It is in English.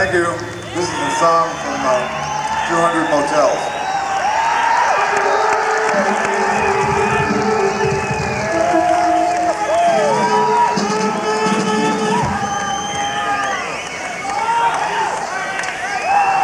Thank you. This is a song from 200 Motels.